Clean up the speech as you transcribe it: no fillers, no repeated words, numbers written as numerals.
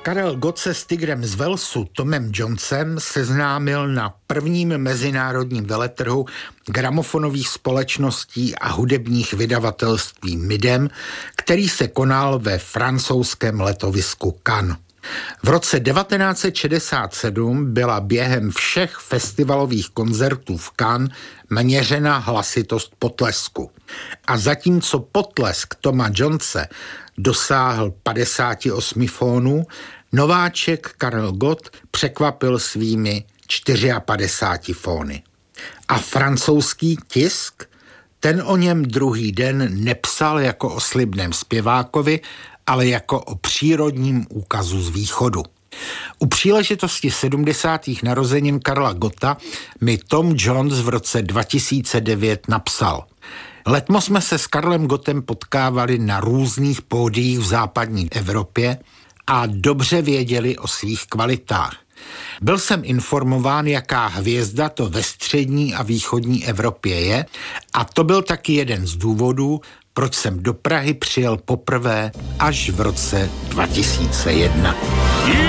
Karel Gott se s tigrem z Walesu Tomem Jonesem seznámil na prvním mezinárodním veletrhu gramofonových společností a hudebních vydavatelství Midem, který se konal ve francouzském letovisku Cannes. V roce 1967 byla během všech festivalových koncertů v Cannes měřena hlasitost potlesku. A zatímco potlesk Toma Jonese dosáhl 58 fónů, nováček Karel Gott překvapil svými 54 fóny. A francouzský tisk, ten o něm druhý den nepsal jako o slibném zpěvákovi, ale jako o přírodním úkazu z východu. U příležitosti 70. narozenin Karla Gotta mi Tom Jones v roce 2009 napsal: Letmo jsme se s Karlem Gottem potkávali na různých pódiích v západní Evropě a dobře věděli o svých kvalitách. Byl jsem informován, jaká hvězda to ve střední a východní Evropě je, a to byl taky jeden z důvodů, proč jsem do Prahy přijel poprvé až v roce 2001.